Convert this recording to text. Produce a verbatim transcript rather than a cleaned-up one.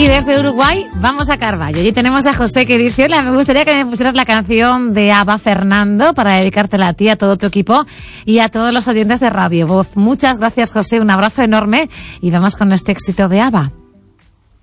desde Uruguay vamos a Carballo. Y tenemos a José que dice: hola, me gustaría que me pusieras la canción de ABBA, Fernando, para dedicártela a ti, a todo tu equipo y a todos los oyentes de Radio Voz. Muchas gracias, José, un abrazo enorme y vamos con este éxito de ABBA.